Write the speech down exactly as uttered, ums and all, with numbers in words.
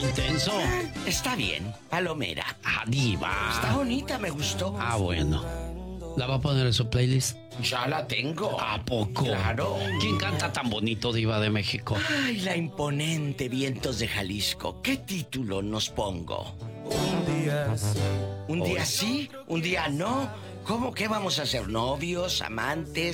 intenso. Está bien, palomera. Ah, diva. Está bonita, me gustó. Ah, bueno. ¿La va a poner en su playlist? Ya la tengo. ¿A poco? Claro. ¿Quién canta tan bonito, diva de México? Ay, la imponente Vientos de Jalisco. ¿Qué título nos pongo? Un día sí. ¿Un día sí? ¿Un día no? ¿Cómo que vamos a ser novios, amantes?